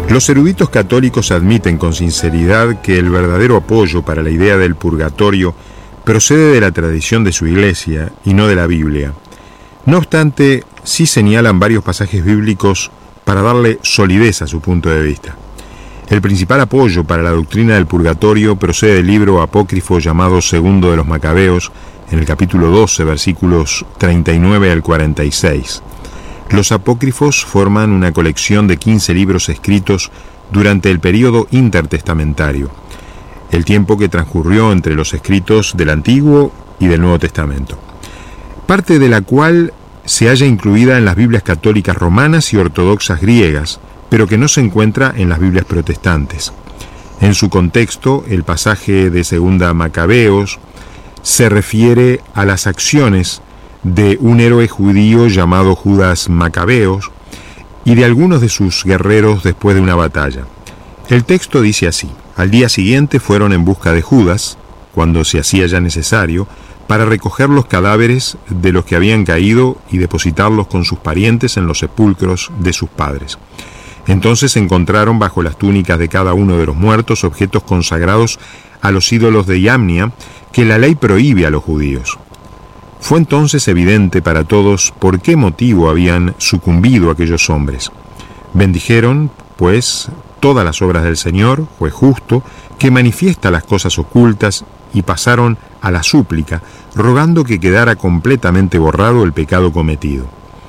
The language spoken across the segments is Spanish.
Los eruditos católicos admiten con sinceridad que el verdadero apoyo para la idea del purgatorio procede de la tradición de su iglesia y no de la Biblia. No obstante, sí señalan varios pasajes bíblicos para darle solidez a su punto de vista. El principal apoyo para la doctrina del purgatorio procede del libro apócrifo llamado Segundo de los Macabeos, en el capítulo 12, versículos 39 al 46. Los apócrifos forman una colección de 15 libros escritos durante el período intertestamentario, el tiempo que transcurrió entre los escritos del Antiguo y del Nuevo Testamento, parte de la cual se halla incluida en las Biblias católicas romanas y ortodoxas griegas, pero que no se encuentra en las Biblias protestantes. En su contexto, el pasaje de Segunda Macabeos se refiere a las acciones de un héroe judío llamado Judas Macabeos y de algunos de sus guerreros después de una batalla. El texto dice así: al día siguiente fueron en busca de Judas, cuando se hacía ya necesario, para recoger los cadáveres de los que habían caído y depositarlos con sus parientes en los sepulcros de sus padres. Entonces encontraron bajo las túnicas de cada uno de los muertos objetos consagrados a los ídolos de Yamnia, que la ley prohíbe a los judíos. Fue entonces evidente para todos por qué motivo habían sucumbido aquellos hombres. Bendijeron, pues, todas las obras del Señor, juez justo, que manifiesta las cosas ocultas, y pasaron a la súplica, rogando que quedara completamente borrado el pecado cometido.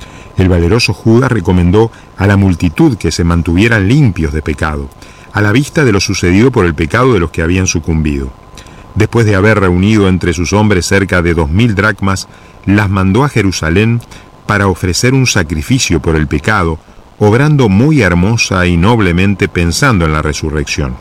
El valeroso Judas recomendó a la multitud que se mantuvieran limpios de pecado, a la vista de lo sucedido por el pecado de los que habían sucumbido. Después de haber reunido entre sus hombres cerca de 2000 dracmas, las mandó a Jerusalén para ofrecer un sacrificio por el pecado, obrando muy hermosa y noblemente pensando en la resurrección.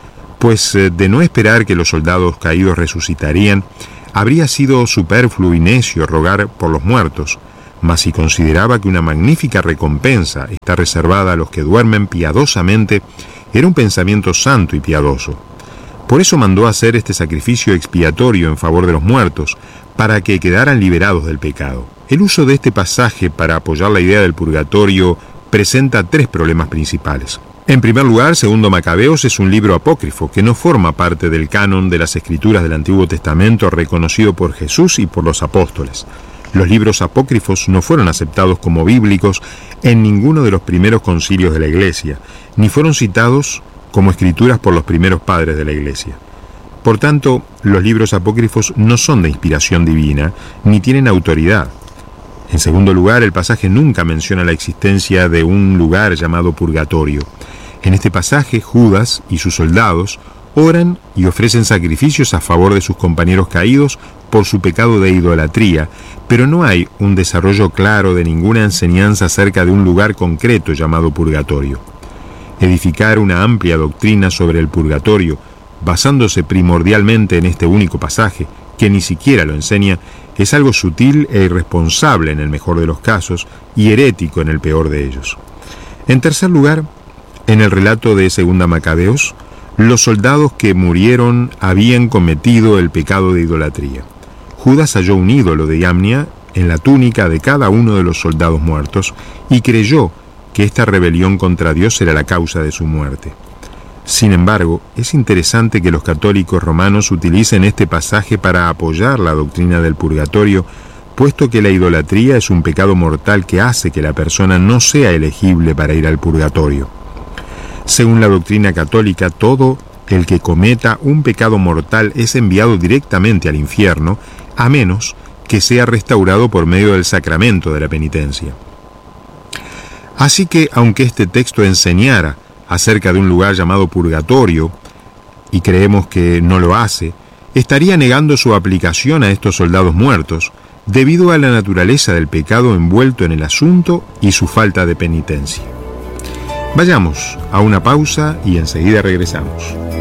Pues de no esperar que los soldados caídos resucitarían, habría sido superfluo y necio rogar por los muertos, mas si consideraba que una magnífica recompensa está reservada a los que duermen piadosamente, era un pensamiento santo y piadoso. Por eso mandó hacer este sacrificio expiatorio en favor de los muertos, para que quedaran liberados del pecado. El uso de este pasaje para apoyar la idea del purgatorio presenta tres problemas principales. En primer lugar, Segundo Macabeos es un libro apócrifo que no forma parte del canon de las escrituras del Antiguo Testamento reconocido por Jesús y por los apóstoles. Los libros apócrifos no fueron aceptados como bíblicos en ninguno de los primeros concilios de la Iglesia, ni fueron citados como escrituras por los primeros padres de la Iglesia. Por tanto, los libros apócrifos no son de inspiración divina, ni tienen autoridad. En segundo lugar, el pasaje nunca menciona la existencia de un lugar llamado purgatorio. En este pasaje, Judas y sus soldados oran y ofrecen sacrificios a favor de sus compañeros caídos por su pecado de idolatría, pero no hay un desarrollo claro de ninguna enseñanza acerca de un lugar concreto llamado purgatorio. Edificar una amplia doctrina sobre el purgatorio, basándose primordialmente en este único pasaje, que ni siquiera lo enseña, es algo sutil e irresponsable en el mejor de los casos y herético en el peor de ellos. En tercer lugar, en el relato de Segunda Macabeos, los soldados que murieron habían cometido el pecado de idolatría. Judas halló un ídolo de Yamnia en la túnica de cada uno de los soldados muertos y creyó que esta rebelión contra Dios era la causa de su muerte. Sin embargo, es interesante que los católicos romanos utilicen este pasaje para apoyar la doctrina del purgatorio, puesto que la idolatría es un pecado mortal que hace que la persona no sea elegible para ir al purgatorio. Según la doctrina católica, todo el que cometa un pecado mortal es enviado directamente al infierno, a menos que sea restaurado por medio del sacramento de la penitencia. Así que, aunque este texto enseñara acerca de un lugar llamado purgatorio, y creemos que no lo hace, estaría negando su aplicación a estos soldados muertos, debido a la naturaleza del pecado envuelto en el asunto y su falta de penitencia. Vayamos a una pausa y enseguida regresamos.